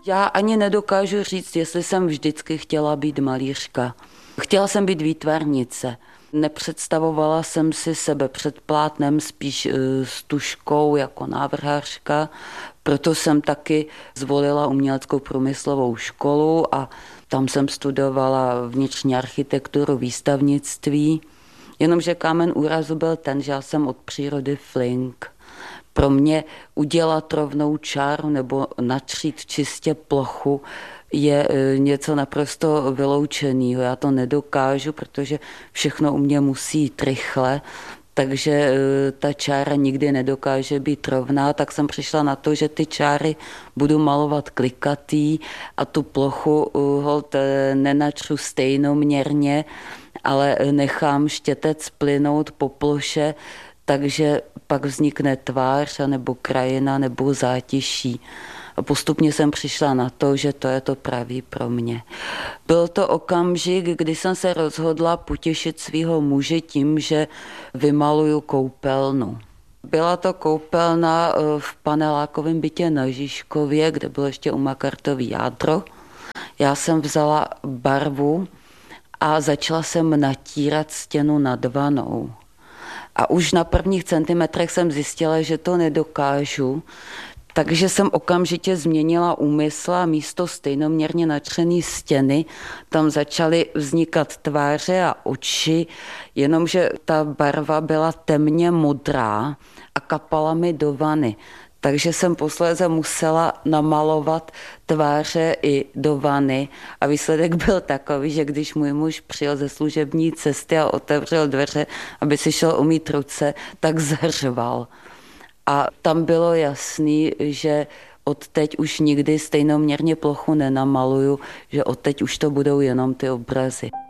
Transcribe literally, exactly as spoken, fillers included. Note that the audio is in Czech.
Já ani nedokážu říct, jestli jsem vždycky chtěla být malířka. Chtěla jsem být výtvarnice. Nepředstavovala jsem si sebe před plátnem, spíš s tužkou jako návrhářka. Proto jsem taky zvolila uměleckou průmyslovou školu a tam jsem studovala vnitřní architekturu, výstavnictví. Jenomže kámen úrazu byl ten, že já jsem od přírody flink. Pro mě udělat rovnou čáru nebo natřít čistě plochu je něco naprosto vyloučeného. Já to nedokážu, protože všechno u mě musí jít rychle, takže ta čára nikdy nedokáže být rovná, tak jsem přišla na to, že ty čáry budu malovat klikatý a tu plochu holt nenačru stejnoměrně, ale nechám štětec plynout po ploše, takže pak vznikne tvář nebo krajina nebo zátiší. A postupně jsem přišla na to, že to je to pravý pro mě. Byl to okamžik, kdy jsem se rozhodla potěšit svého muže tím, že vymaluju koupelnu. Byla to koupelna v panelákovém bytě na Žižkově, kde bylo ještě u Makartový jádro. Já jsem vzala barvu a začala jsem natírat stěnu nad vanou. A už na prvních centimetrech jsem zjistila, že to nedokážu, takže jsem okamžitě změnila úmysl a místo stejnoměrně natřený stěny tam začaly vznikat tváře a oči, jenomže ta barva byla temně modrá a kapala mi do vany. Takže jsem posléze musela namalovat tváře i do vany a výsledek byl takový, že když můj muž přijel ze služební cesty a otevřel dveře, aby si šel umýt ruce, tak zhřval. A tam bylo jasný, že odteď už nikdy stejnoměrně plochu nenamaluju, že odteď už to budou jenom ty obrazy.